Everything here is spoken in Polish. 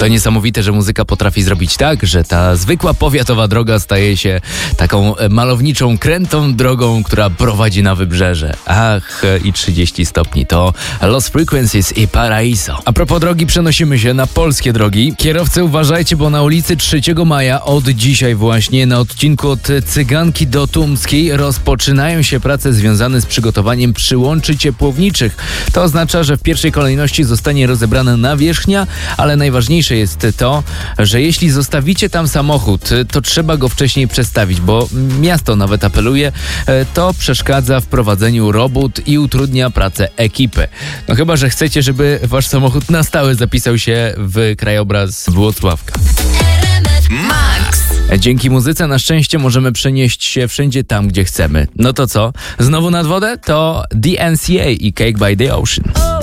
To niesamowite, że muzyka potrafi zrobić tak, że ta zwykła powiatowa droga staje się taką malowniczą, krętą drogą, która prowadzi na wybrzeże. Ach, i 30 stopni. To Lost Frequencies i Paraiso. A propos drogi, przenosimy się na polskie drogi. Kierowcy, uważajcie, bo na ulicy 3 Maja od dzisiaj właśnie na odcinku od Cyganki do Tumskiej rozpoczynają się prace związane z przygotowaniem przyłączy ciepłowniczych. To oznacza, że w pierwszej kolejności zostanie rozebrana nawierzchnia, ale najważniejsze jest to, że jeśli zostawicie tam samochód, to trzeba go wcześniej przestawić, bo miasto nawet apeluje, to przeszkadza w prowadzeniu robót i utrudnia pracę ekipy. No chyba, że chcecie, żeby wasz samochód na stałe zapisał się w krajobraz Włocławka. Max. Dzięki muzyce na szczęście możemy przenieść się wszędzie tam, gdzie chcemy. No to co? Znowu nad wodę? To DNCA i Cake by the Ocean.